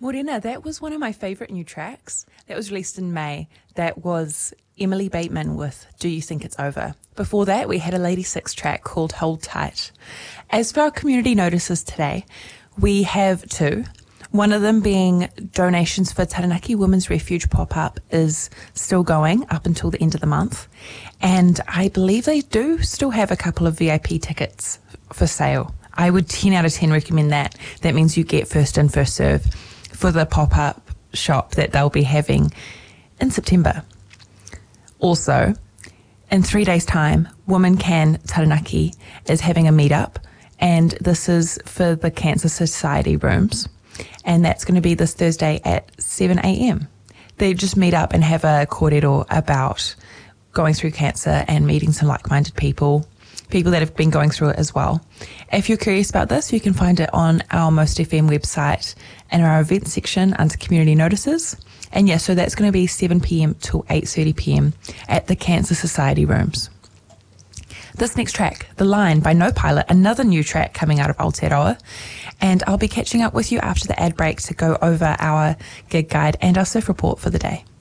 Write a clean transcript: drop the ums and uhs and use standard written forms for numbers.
Morena, that was one of my favourite new tracks. That was released in May. That was Emily Bateman with Do You Think It's Over. Before that, we had a Lady Six track called Hold Tight. As for our community notices today, we have two. One of them being donations for Taranaki Women's Refuge pop-up is still going up until the end of the month. And I believe they do still have a couple of VIP tickets for sale. I would 10 out of 10 recommend that. That means you get first in, first serve for the pop-up shop that they'll be having in September. Also, in 3 days' time, Women Can Taranaki is having a meetup, and this is for the Cancer Society rooms, and that's going to be this Thursday at 7 a.m. They just meet up and have a kōrero about going through cancer and meeting some like-minded people that have been going through it as well. If you're curious about this, you can find it on our Most FM website in our event section under community notices. And yeah, so that's going to be 7 p.m. till 8:30 p.m. at the Cancer Society rooms. This next track, The Line by No Pilot, another new track coming out of Aotearoa. And I'll be catching up with you after the ad break to go over our gig guide and our surf report for the day.